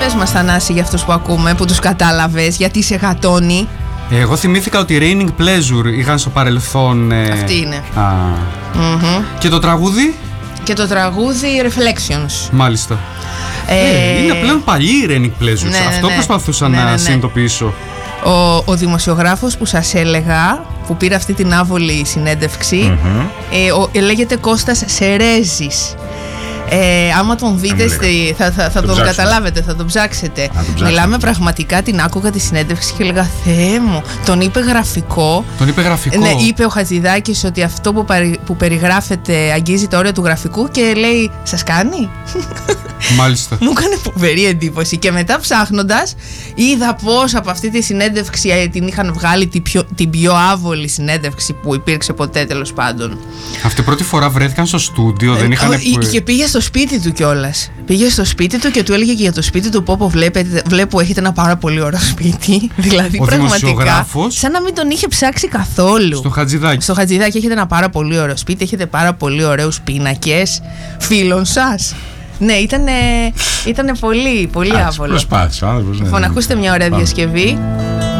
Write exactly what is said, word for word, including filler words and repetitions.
πες μας, Θανάση, για αυτούς που ακούμε, που τους κατάλαβες, γιατί σε γατώνει. Εγώ θυμήθηκα ότι Raining Pleasure είχαν στο παρελθόν. Ε... Αυτή είναι. Α. Mm-hmm. Και το τραγούδι? Και το τραγούδι Reflections. Μάλιστα. Ε... Ε, είναι πλέον παλιή η Raining Pleasure. Ναι, Αυτό ναι, προσπαθούσα ναι, να ναι, ναι. συνειδητοποιήσω. Ο, ο δημοσιογράφος που σας έλεγα, που πήρε αυτή την άβολη συνέντευξη, mm-hmm. ε, ο, ε, λέγεται Κώστας Σερέζης. Ε, άμα τον δείτε, στη, θα, θα, θα τον ψάξουμε. Καταλάβετε, θα τον ψάξετε. τον Μιλάμε πραγματικά, την άκουγα τη συνέντευξη και έλεγα, Θεέ μου, τον είπε γραφικό. Τον είπε γραφικό. Ναι, είπε ο Χατζηδάκης ότι αυτό που, παρι, που περιγράφεται αγγίζει τα όρια του γραφικού και λέει, σας κάνει? Μάλιστα. Μου έκανε φοβερή εντύπωση. Και μετά ψάχνοντας, είδα πως από αυτή τη συνέντευξη την είχαν βγάλει την πιο, την πιο άβολη συνέντευξη που υπήρξε ποτέ, τέλος πάντων. Αυτή πρώτη φορά βρέθηκαν στο στούντιο, δεν είχαν. Και πήγε στο σπίτι του κιόλας. Πήγε στο σπίτι του και του έλεγε και για το σπίτι του, πω πω βλέπετε, βλέπω έχετε ένα πάρα πολύ ωραίο σπίτι. Δηλαδή ο πραγματικά σαν να μην τον είχε ψάξει καθόλου. Στο Χατζηδάκι. Στο Χατζηδάκι έχετε ένα πάρα πολύ ωραίο σπίτι, έχετε πάρα πολύ ωραίους πίνακες φίλων σας. Ναι, ήταν πολύ, πολύ άβολο. Προσπάθησα. Λοιπόν, ακούστε μια ωραία διασκευή.